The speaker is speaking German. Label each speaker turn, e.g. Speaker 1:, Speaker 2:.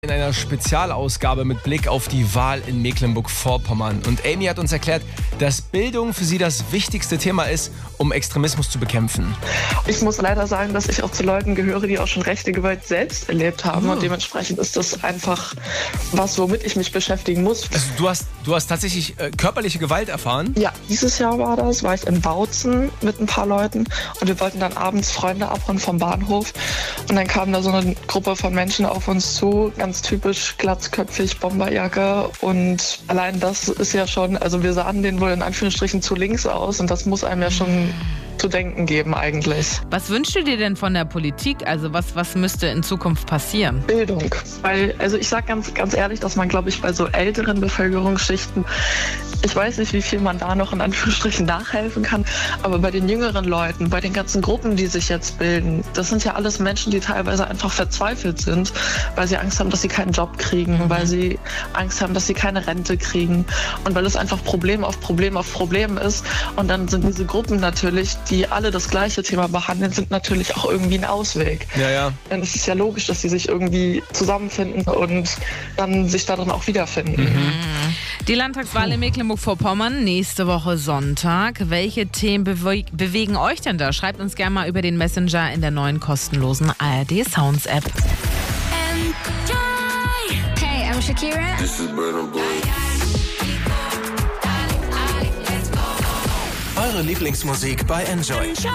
Speaker 1: In einer Spezialausgabe mit Blick auf die Wahl in Mecklenburg-Vorpommern. Und Amy hat uns erklärt, dass Bildung für sie das wichtigste Thema ist, um Extremismus zu bekämpfen.
Speaker 2: Ich muss leider sagen, dass ich auch zu Leuten gehöre, die auch schon rechte Gewalt selbst erlebt haben. Und dementsprechend ist das einfach was, womit ich mich beschäftigen muss.
Speaker 1: Also du hast tatsächlich körperliche Gewalt erfahren?
Speaker 2: Ja, dieses Jahr war ich in Bautzen mit ein paar Leuten und wir wollten dann abends Freunde abholen vom Bahnhof. Und dann kam da so eine Gruppe von Menschen auf uns zu, ganz typisch glatzköpfig, Bomberjacke, und allein das ist ja schon, also wir sahen denen wohl in Anführungsstrichen zu links aus und das muss einem ja schon zu denken geben eigentlich.
Speaker 3: Was wünschst du dir denn von der Politik? Also was müsste in Zukunft passieren?
Speaker 2: Bildung. Weil, also ich sage ganz ehrlich, dass man, glaube ich, bei so älteren Bevölkerungsschichten, ich weiß nicht, wie viel man da noch in Anführungsstrichen nachhelfen kann, aber bei den jüngeren Leuten, bei den ganzen Gruppen, die sich jetzt bilden, das sind ja alles Menschen, die teilweise einfach verzweifelt sind, weil sie Angst haben, dass sie keinen Job kriegen, weil sie Angst haben, dass sie keine Rente kriegen und weil es einfach Problem auf Problem auf Problem ist. Und dann sind diese Gruppen natürlich, die alle das gleiche Thema behandeln, sind natürlich auch irgendwie ein Ausweg.
Speaker 1: Ja.
Speaker 2: Denn es ist ja logisch, dass sie sich irgendwie zusammenfinden und dann sich darin auch wiederfinden.
Speaker 3: Die Landtagswahl in Mecklenburg-Vorpommern nächste Woche Sonntag. Welche Themen bewegen euch denn da? Schreibt uns gerne mal über den Messenger in der neuen kostenlosen ARD Sounds App.
Speaker 4: Hey, I'm Shakira.
Speaker 5: This is Burna Boy.
Speaker 6: Eure Lieblingsmusik bei Enjoy.